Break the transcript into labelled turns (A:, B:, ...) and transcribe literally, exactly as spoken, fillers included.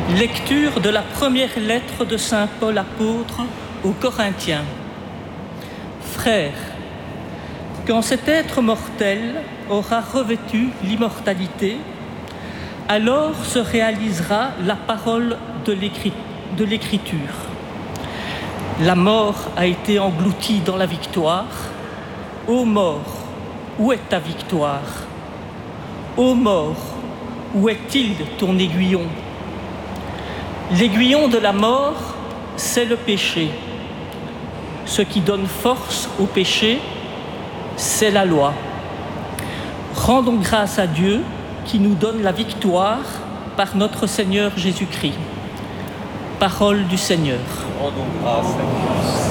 A: Lecture de la première lettre de saint Paul apôtre aux Corinthiens. Frères, quand cet être mortel aura revêtu l'immortalité, alors se réalisera la parole de l'Écriture. La mort a été engloutie dans la victoire. Ô mort, où est ta victoire? Ô mort, où est-il ton aiguillon? L'aiguillon de la mort, c'est le péché. Ce qui donne force au péché, c'est la loi. Rendons grâce à Dieu qui nous donne la victoire par notre Seigneur Jésus-Christ. Parole du Seigneur.
B: Rendons grâce à Dieu.